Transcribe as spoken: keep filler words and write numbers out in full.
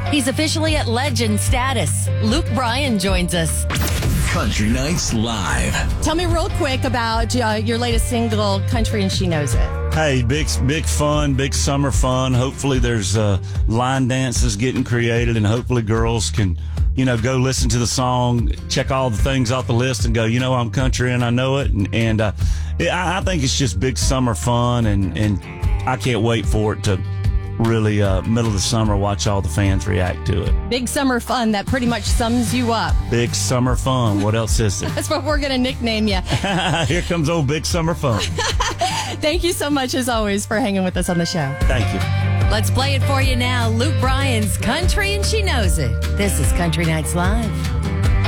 He's officially at legend status. Luke Bryan joins us. Country Nights Live. Tell me real quick about uh, your latest single, Country and She Knows It. Hey, big big fun, big summer fun. Hopefully there's uh, line dances getting created, and hopefully girls can, you know, go listen to the song, check all the things off the list and go, you know, I'm country and I know it. And, and uh, I, I think it's just big summer fun, and, and I can't wait for it to really, uh, middle of the summer, watch all the fans react to it. Big summer fun, that pretty much sums you up. Big summer fun. What else is there? That's what we're going to nickname you. Here comes old Big Summer Fun. Thank you so much, as always, for hanging with us on the show. Thank you. Let's play it for you now. Luke Bryan's Country and She Knows It. This is Country Nights Live.